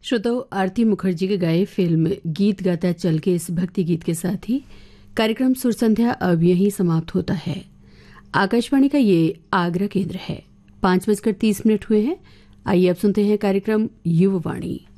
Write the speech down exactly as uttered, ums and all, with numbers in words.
श्रोताओं, आरती मुखर्जी के गाए फिल्म गीत गाता चल के इस भक्ति गीत के साथ ही कार्यक्रम सुर संध्या अब यहीं समाप्त होता है। आकाशवाणी का ये आगरा केंद्र है। पांच बजकर तीस मिनट हुए हैं। आइए अब सुनते हैं कार्यक्रम युववाणी।